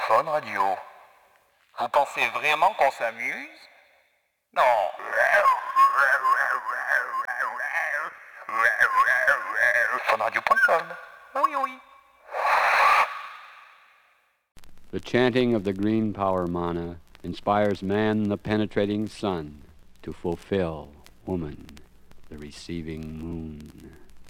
Fun Radio. Vous pensez vraiment qu'on s'amuse? Non. Funradio.com. Oui, oui. The chanting of the green power mana inspires man, the penetrating sun, to fulfill woman, the receiving moon.